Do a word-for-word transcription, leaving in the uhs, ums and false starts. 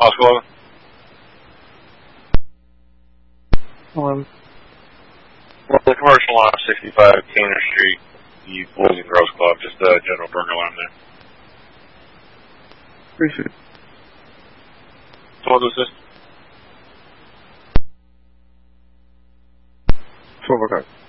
Oscar eleven. Um, Well, the commercial line, sixty-five Canner Street, the Boys and Girls Club, just a uh, general burger line there. appreciate it. So what was this? twelve o'clock.